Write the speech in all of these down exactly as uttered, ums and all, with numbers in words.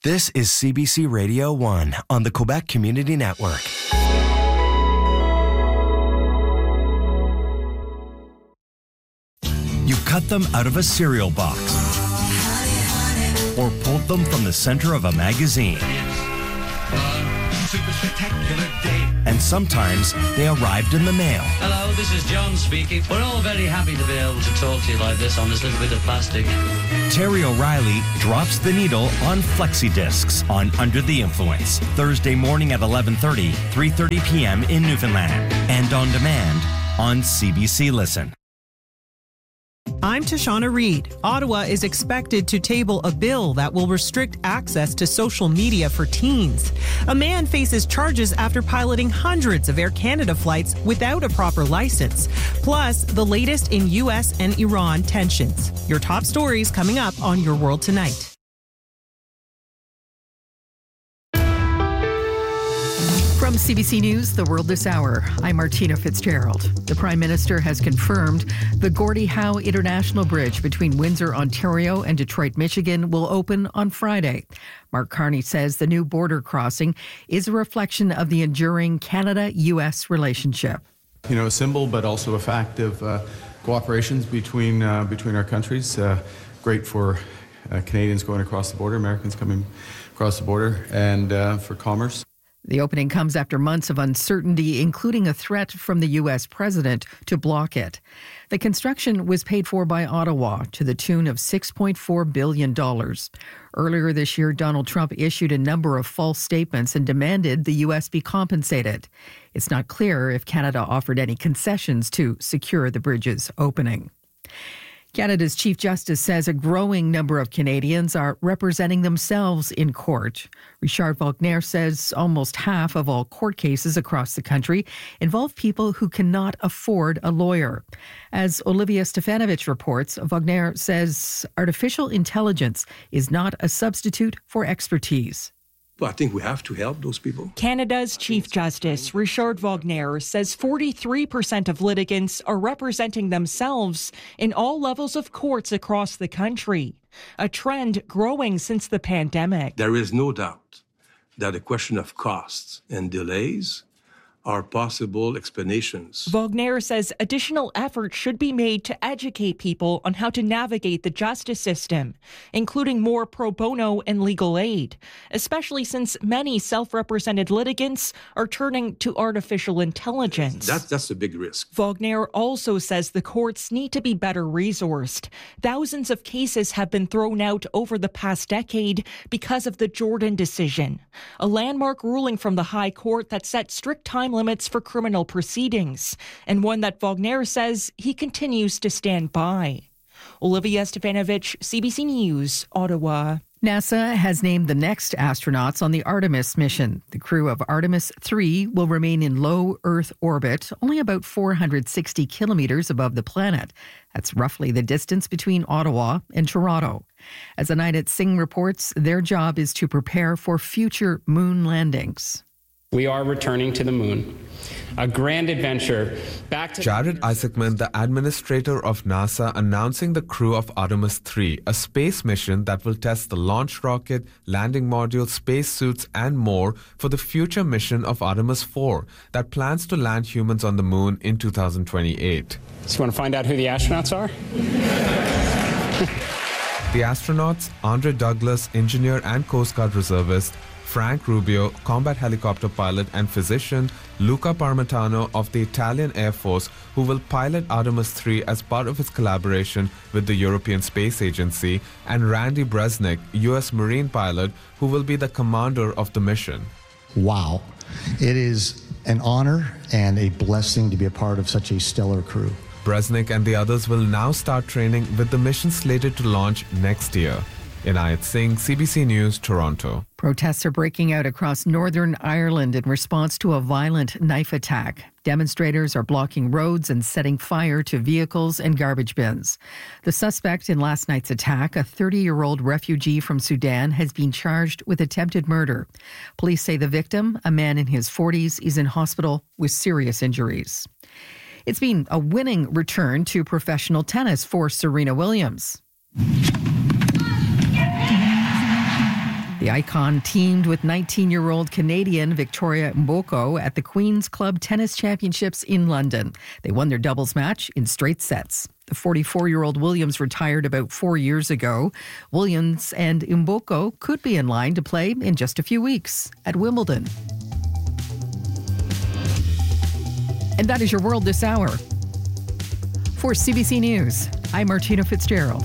This is C B C Radio one on the Quebec Community Network. You cut them out of a cereal box or pulled them from the center of a magazine. And sometimes they arrived in the mail. Hello, this is John speaking. We're all very happy to be able to talk to you like this on this little bit of plastic. Terry O'Reilly drops the needle on flexi discs on Under the Influence. Thursday morning at eleven thirty, three thirty p.m. in Newfoundland. And on demand on C B C Listen. I'm Tashana Reed. Ottawa is expected to table a bill that will restrict access to social media for teens. A man faces charges after piloting hundreds of Air Canada flights without a proper license. Plus, the latest in U S and Iran tensions. Your top stories coming up on Your World Tonight. From C B C News, The World This Hour, I'm Martina Fitzgerald. The Prime Minister has confirmed the Gordie Howe International Bridge between Windsor, Ontario and Detroit, Michigan will open on Friday. Mark Carney says the new border crossing is a reflection of the enduring Canada-U S relationship. You know, a symbol, but also a fact of uh, cooperations between, uh, between our countries. Uh, great for uh, Canadians going across the border, Americans coming across the border, and uh, for commerce. The opening comes after months of uncertainty, including a threat from the U S president to block it. The construction was paid for by Ottawa to the tune of six point four billion dollars. Earlier this year, Donald Trump issued a number of false statements and demanded the U S be compensated. It's not clear if Canada offered any concessions to secure the bridge's opening. Canada's Chief Justice says a growing number of Canadians are representing themselves in court. Richard Wagner says almost half of all court cases across the country involve people who cannot afford a lawyer. As Olivia Stefanovich reports, Wagner says artificial intelligence is not a substitute for expertise. Well, I think we have to help those people. Canada's Chief Justice, Richard Wagner, says forty-three percent of litigants are representing themselves in all levels of courts across the country, a trend growing since the pandemic. There is no doubt that a question of costs and delays are possible explanations. Wagner says additional effort should be made to educate people on how to navigate the justice system, including more pro bono and legal aid, especially since many self-represented litigants are turning to artificial intelligence. That, that's a big risk. Wagner also says the courts need to be better resourced. Thousands of cases have been thrown out over the past decade because of the Jordan decision, a landmark ruling from the High Court that set strict time limits for criminal proceedings, and one that Wagner says he continues to stand by. Olivia Stefanovich, C B C News, Ottawa. NASA has named the next astronauts on the Artemis mission. The crew of Artemis three will remain in low Earth orbit, only about four hundred sixty kilometers above the planet. That's roughly the distance between Ottawa and Toronto. As Anita Singh reports, their job is to prepare for future moon landings. We are returning to the moon, a grand adventure back to... Jared Isaacman, the administrator of NASA, announcing the crew of Artemis three, a space mission that will test the launch rocket, landing module, spacesuits, and more for the future mission of Artemis four that plans to land humans on the moon in two thousand twenty-eight. So you want to find out who the astronauts are? The astronauts, Andre Douglas, engineer and Coast Guard reservist, Frank Rubio, combat helicopter pilot and physician, Luca Parmitano of the Italian Air Force, who will pilot Artemis three as part of its collaboration with the European Space Agency, and Randy Bresnik, U S Marine pilot, who will be the commander of the mission. Wow. It is an honor and a blessing to be a part of such a stellar crew. Bresnik and the others will now start training with the mission slated to launch next year. Inayat Singh, C B C News, Toronto. Protests are breaking out across Northern Ireland in response to a violent knife attack. Demonstrators are blocking roads and setting fire to vehicles and garbage bins. The suspect in last night's attack, a thirty-year-old refugee from Sudan, has been charged with attempted murder. Police say the victim, a man in his forties, is in hospital with serious injuries. It's been a winning return to professional tennis for Serena Williams. The The icon teamed with nineteen-year-old Canadian Victoria Mboko at the Queen's Club Tennis Championships in London. They won their doubles match in straight sets. The forty-four-year-old Williams retired about four years ago. Williams and Mboko could be in line to play in just a few weeks at Wimbledon. And that is your world this hour. For C B C News, I'm Martina Fitzgerald.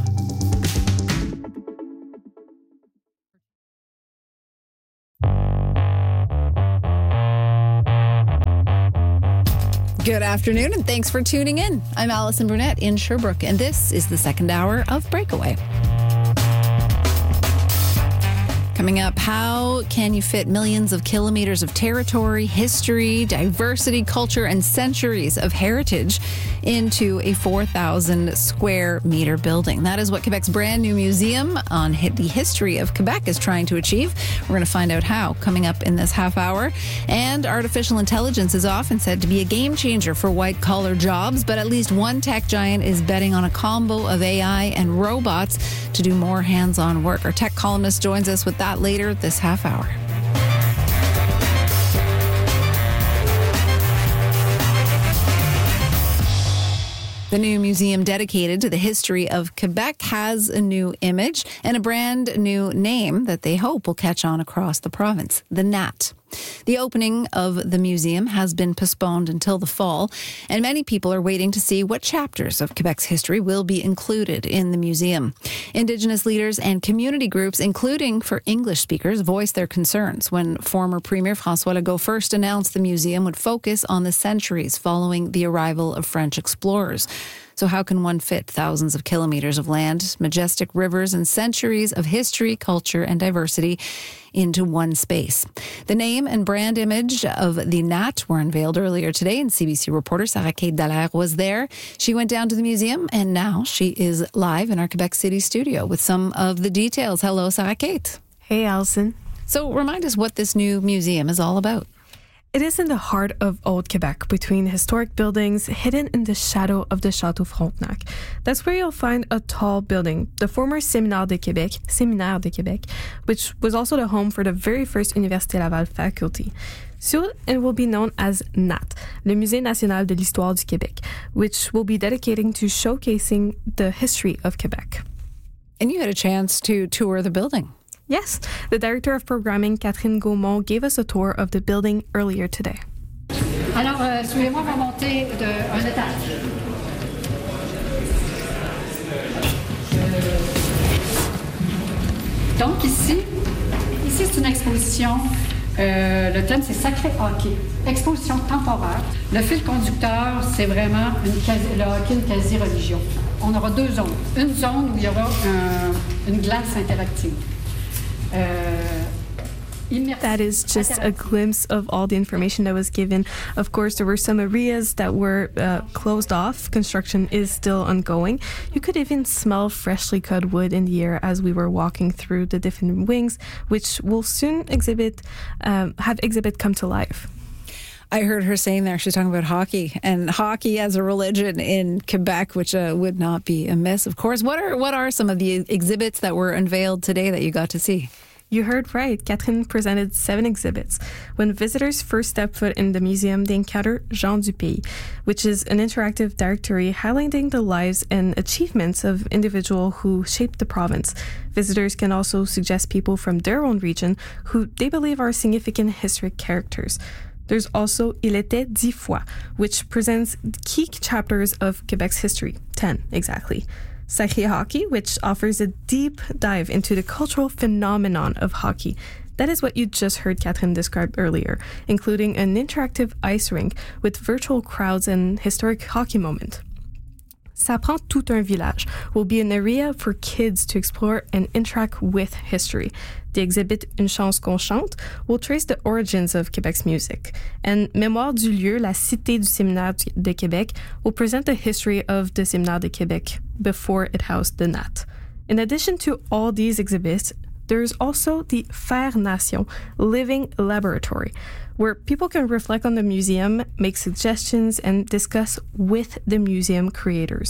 Good afternoon, and thanks for tuning in. I'm Allison Brunette in Sherbrooke, and this is the second hour of Breakaway. Coming up, how can you fit millions of kilometers of territory, history, diversity, culture, and centuries of heritage into a four thousand square meter building? That is what Quebec's brand new museum on the history of Quebec is trying to achieve. We're going to find out how coming up in this half hour. And artificial intelligence is often said to be a game changer for white-collar jobs, but at least one tech giant is betting on a combo of A I and robots to do more hands-on work. Our tech columnist joins us with that later this half hour. The new museum dedicated to the history of Quebec has a new image and a brand new name that they hope will catch on across the province, the N A T. The opening of the museum has been postponed until the fall, and many people are waiting to see what chapters of Quebec's history will be included in the museum. Indigenous leaders and community groups, including for English speakers, voiced their concerns when former Premier François Legault first announced the museum would focus on the centuries following the arrival of French explorers. So how can one fit thousands of kilometers of land, majestic rivers, and centuries of history, culture, and diversity into one space? The name and brand image of the N A T were unveiled earlier today, and C B C reporter Sarah-Kate Dallaire was there. She went down to the museum, and now she is live in our Quebec City studio with some of the details. Hello, Sarah-Kate. Hey, Alison. So remind us what this new museum is all about. It is in the heart of Old Quebec, between historic buildings hidden in the shadow of the Château Frontenac. That's where you'll find a tall building, the former Séminaire de Québec, Séminaire de Québec, which was also the home for the very first Université Laval faculty. Soon it will be known as N A T, le Musée National de l'Histoire du Québec, which will be dedicating to showcasing the history of Quebec. And you had a chance to tour the building. Yes, the Director of Programming, Catherine Gaumont, gave us a tour of the building earlier today. Alors, euh, suivez-moi, on va monter d'un étage. Donc ici, ici c'est une exposition. Euh, le thème c'est Sacré Hockey, exposition temporaire. Le fil conducteur, c'est vraiment une quasi, le hockey, une quasi-religion. On aura deux zones. Une zone où il y aura un, une glace interactive. That is just a glimpse of all the information that was given. Of course, there were some areas that were uh, closed off. Construction is still ongoing. You could even smell freshly cut wood in the air as we were walking through the different wings, which will soon exhibit, um, have exhibit come to life. I heard her saying there, she's talking about hockey and hockey as a religion in Quebec, which uh, would not be amiss, of course. What are what are some of the exhibits that were unveiled today that you got to see? You heard right. Catherine presented seven exhibits. When visitors first step foot in the museum, they encounter Gens du Pays, which is an interactive directory highlighting the lives and achievements of individuals who shaped the province. Visitors can also suggest people from their own region who they believe are significant historic characters. There's also Il était dix fois, which presents key chapters of Quebec's history, ten exactly. Sacré Hockey, which offers a deep dive into the cultural phenomenon of hockey. That is what you just heard Catherine describe earlier, including an interactive ice rink with virtual crowds and historic hockey moment. Ça prend tout un village will be an area for kids to explore and interact with history. The exhibit Une chance qu'on chante will trace the origins of Quebec's music. And Mémoire du lieu, la cité du Séminaire de Québec will present the history of the Séminaire de Québec before it housed the N A T. In addition to all these exhibits, there's also the Faire Nation Living Laboratory, where people can reflect on the museum, make suggestions, and discuss with the museum creators.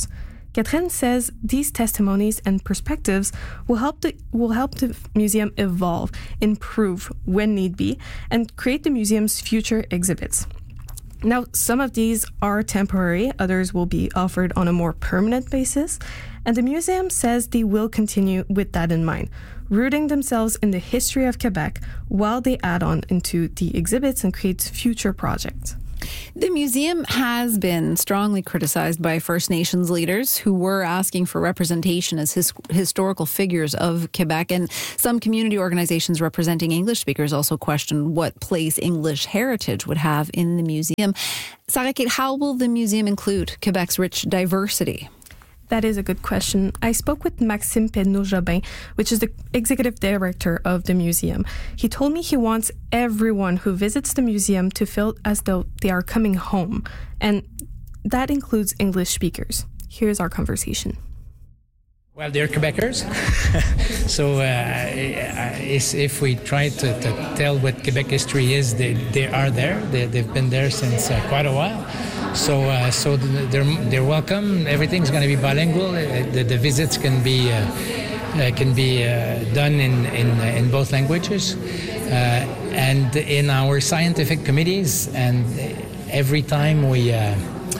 Catherine says these testimonies and perspectives will help the will help the museum evolve, improve when need be, and create the museum's future exhibits. Now, some of these are temporary, others will be offered on a more permanent basis, and the museum says they will continue with that in mind, rooting themselves in the history of Quebec while they add on into the exhibits and create future projects. The museum has been strongly criticized by First Nations leaders who were asking for representation as his, historical figures of Quebec, and some community organizations representing English speakers also questioned what place English heritage would have in the museum. Sarah Kate, how will the museum include Quebec's rich diversity? That is a good question. I spoke with Maxime Pedneau-Jobin, which is the executive director of the museum. He told me he wants everyone who visits the museum to feel as though they are coming home, and that includes English speakers. Here's our conversation. Well, they're Quebecers, so uh, if we try to, to tell what Quebec history is, they, they are there. They, they've been there since uh, quite a while. So, uh, so they're they're welcome. Everything's going to be bilingual. The, the visits can be uh, uh, can be uh, done in in, in both languages, uh, and in our scientific committees. And every time we. Uh,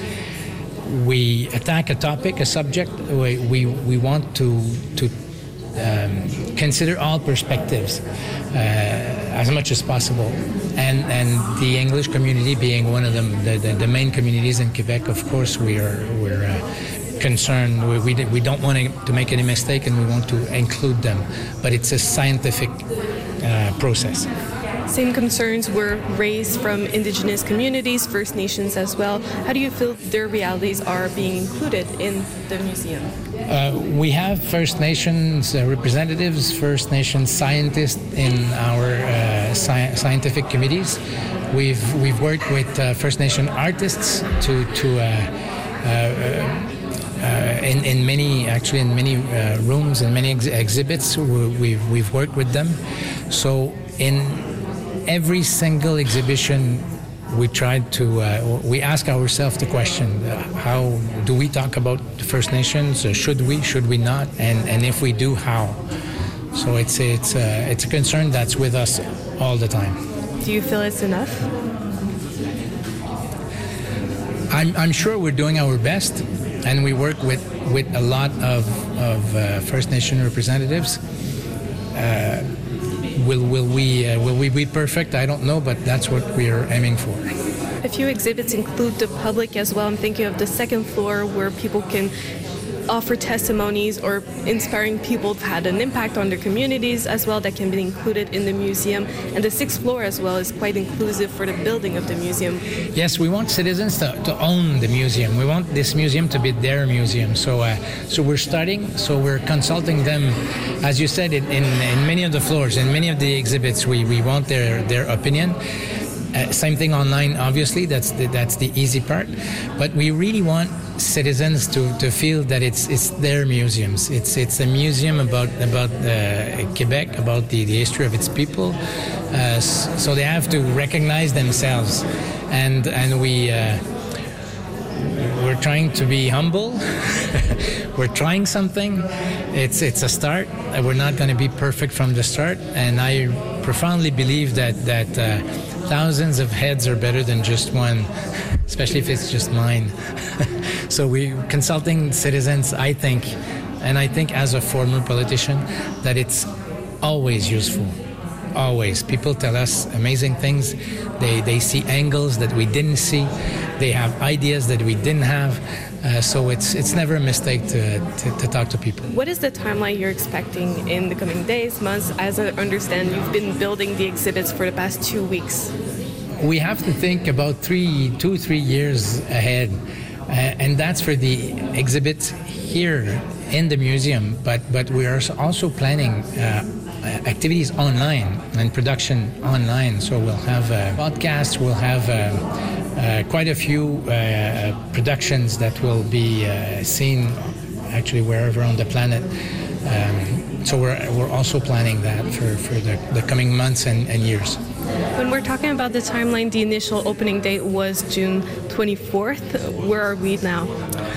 we attack a topic, a subject, we, we, we want to, to um, consider all perspectives uh, as much as possible. And, and the English community being one of them, the, the, the main communities in Quebec, of course, we are, we're uh, concerned. We, we, we don't want to make any mistake, and we want to include them. But it's a scientific uh, process. Same concerns were raised from Indigenous communities, First Nations as well. How do you feel their realities are being included in the museum? Uh, we have First Nations uh, representatives, First Nations scientists in our uh, sci- scientific committees. We've we've worked with uh, First Nation artists to to uh, uh, uh, in in many actually in many uh, rooms and many ex- exhibits. We've we've worked with them. So in every single exhibition, we tried to, uh, we ask ourselves the question, uh, how do we talk about the First Nations? Uh, should we, should we not? And and if we do, how? So it's, it's, uh, it's a concern that's with us all the time. Do you feel it's enough? I'm, I'm sure we're doing our best, and we work with, with a lot of, of uh, First Nation representatives. Uh, Will will we uh, will we be perfect? I don't know, but that's what we are aiming for. A few exhibits include the public as well. I'm thinking of the second floor where people can offer testimonies or inspiring people who've had an impact on their communities as well that can be included in the museum. And the sixth floor as well is quite inclusive for the building of the museum. Yes, we want citizens to, to own the museum. We want this museum to be their museum. So uh, so we're starting, so we're consulting them, as you said, in, in, in many of the floors, in many of the exhibits, we, we want their, their opinion. Uh, same thing online, obviously, that's the, that's the easy part. But we really want citizens to, to feel that it's it's their museums. It's it's a museum about about uh, Quebec, about the, the history of its people. Uh, so they have to recognize themselves, and and we uh, we're trying to be humble. We're trying something. It's it's a start. We're not going to be perfect from the start, and I profoundly believe that that. Uh, Thousands of heads are better than just one, especially if it's just mine. So we're consulting citizens, I think, and I think as a former politician, that it's always useful. Always. People tell us amazing things. They they see angles that we didn't see. They have ideas that we didn't have. Uh, so it's it's never a mistake to, to, to talk to people. What is the timeline you're expecting in the coming days, months? As I understand, you've been building the exhibits for the past two weeks. We have to think about three, two, three years ahead. Uh, and that's for the exhibits here in the museum. But, but we are also planning uh, activities online and production online. So we'll have a podcast, we'll have a, Uh, quite a few uh, productions that will be uh, seen actually wherever on the planet. Um, so we're we're also planning that for, for the, the coming months and, and years. When we're talking about the timeline, the initial opening date was June twenty-fourth. Where are we now?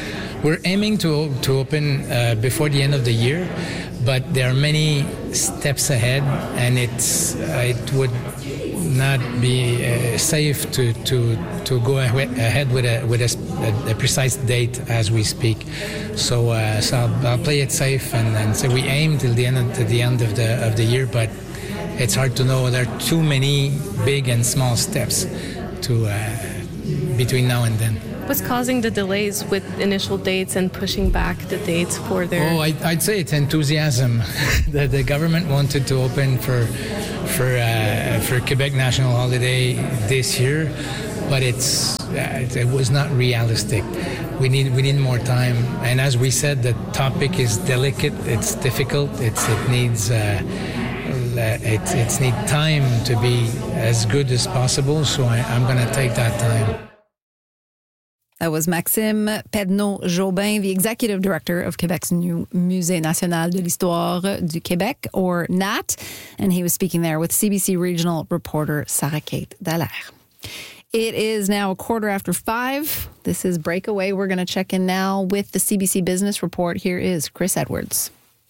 we're aiming to to open uh, before the end of the year, but there are many steps ahead, and it's uh, it would not be uh, safe to to to go ahead with a with a, a precise date as we speak. So uh, so I'll, I'll play it safe and, and say we aim till the end of, to the end of the of the year, but it's hard to know. There are too many big and small steps to uh, between now and then. What's causing the delays with initial dates and pushing back the dates for their... Oh, I, I'd say it's enthusiasm. the, the government wanted to open for for uh, for Quebec National Holiday this year, but it's uh, it was not realistic. We need we need more time, and as we said, the topic is delicate. It's difficult. It's it needs. Uh, It, it needs time to be as good as possible, so I, I'm going to take that time. That was Maxime Pedneau-Jobin, the executive director of Quebec's new Musée National de l'Histoire du Québec, or N A T, and he was speaking there with C B C regional reporter Sarah-Kate Dallaire. It is now a quarter after five. This is Breakaway. We're going to check in now with the C B C Business Report. Here is Chris Edwards.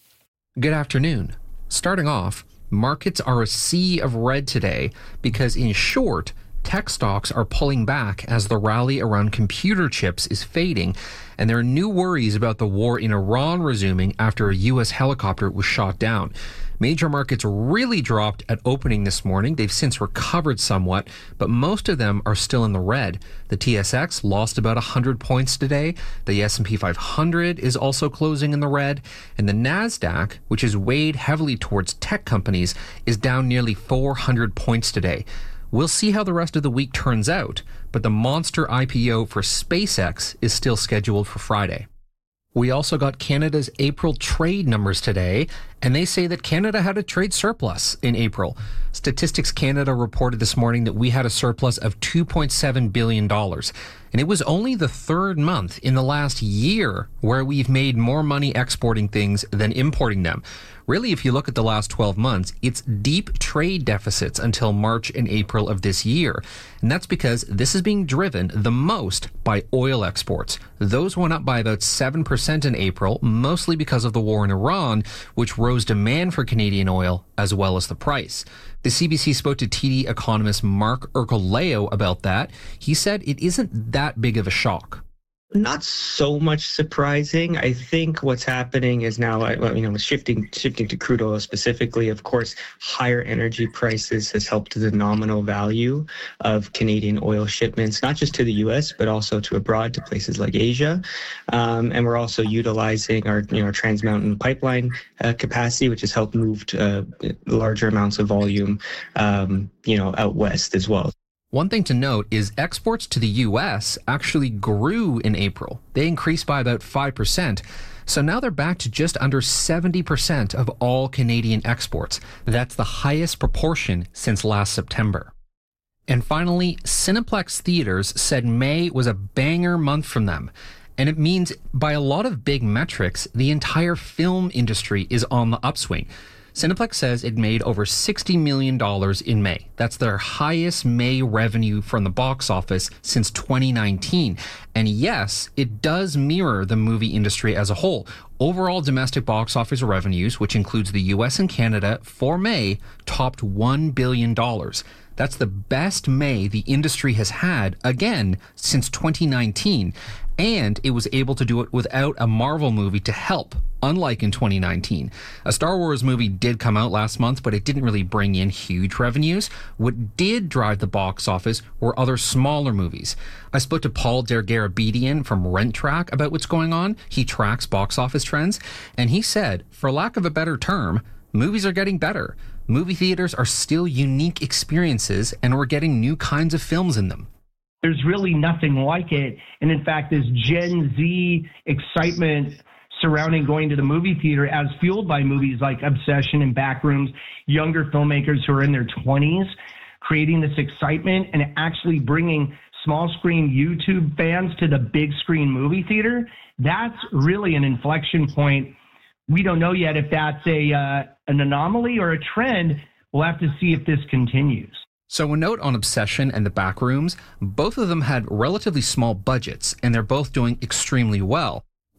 Good afternoon. Starting off, markets are a sea of red today because, in short, tech stocks are pulling back as the rally around computer chips is fading, and there are new worries about the war in Iran resuming after a U S helicopter was shot down. Major markets really dropped at opening this morning. They've since recovered somewhat, but most of them are still in the red. The T S X lost about one hundred points today. The S and P five hundred is also closing in the red. And the NASDAQ, which is weighed heavily towards tech companies, is down nearly four hundred points today. We'll see how the rest of the week turns out, but the monster I P O for SpaceX is still scheduled for Friday. We also got Canada's April trade numbers today, and they say that Canada had a trade surplus in April. Statistics Canada reported this morning that we had a surplus of two point seven billion dollars. And it was only the third month in the last year where we've made more money exporting things than importing them. Really, if you look at the last twelve months, it's deep trade deficits until March and April of this year. And that's because this is being driven the most by oil exports. Those went up by about seven percent in April, mostly because of the war in Iran, which rose demand for Canadian oil as well as the price. The C B C spoke to T D economist Mark Ercolao about that. He said it isn't that big of a shock. Not so much surprising. I think what's happening is now, you know, shifting shifting to crude oil specifically. Of course, higher energy prices has helped the nominal value of Canadian oil shipments, not just to the U S but also to abroad, to places like Asia. Um, and we're also utilizing our, you know, Trans Mountain pipeline uh, capacity, which has helped move uh, larger amounts of volume, um, you know, out west as well. One thing to note is exports to the U S actually grew in April. They increased by about five percent. So now they're back to just under seventy percent of all Canadian exports. That's the highest proportion since last September. And finally, Cineplex Theaters said May was a banger month from them. And it means by a lot of big metrics, the entire film industry is on the upswing. Cineplex says it made over sixty million dollars in May. That's their highest May revenue from the box office since twenty nineteen. And yes, it does mirror the movie industry as a whole. Overall domestic box office revenues, which includes the U S and Canada, for May topped one billion dollars. That's the best May the industry has had, again, since twenty nineteen. And it was able to do it without a Marvel movie to help, unlike in twenty nineteen. A Star Wars movie did come out last month, but it didn't really bring in huge revenues. What did drive the box office were other smaller movies. I spoke to Paul Dergarabedian from Rent Track about what's going on. He tracks box office trends, and he said, for lack of a better term, movies are getting better. Movie theaters are still unique experiences, and we're getting new kinds of films in them. There's really nothing like it. And in fact, this Gen Z excitement surrounding going to the movie theater, as fueled by movies like Obsession and Backrooms, younger filmmakers who are in their twenties, creating this excitement and actually bringing small screen YouTube fans to the big screen movie theater, that's really an inflection point. We don't know yet if that's a uh, an anomaly or a trend. We'll have to see if this continues. So a note on Obsession and The Backrooms, both of them had relatively small budgets, and they're both doing extremely well.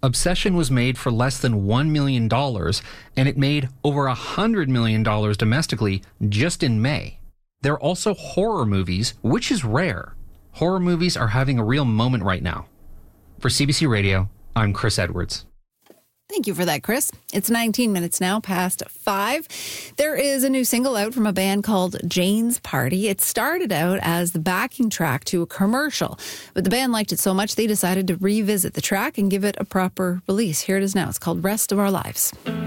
Obsession was made for less than one million dollars, and it made over one hundred million dollars domestically just in May. They're also horror movies, which is rare. Horror movies are having a real moment right now. For C B C Radio, I'm Chris Edwards. Thank you for that, Chris. It's nineteen minutes now past five. There is a new single out from a band called Jane's Party. It started out as the backing track to a commercial, but the band liked it so much they decided to revisit the track and give it a proper release. Here it is now. It's called Rest of Our Lives.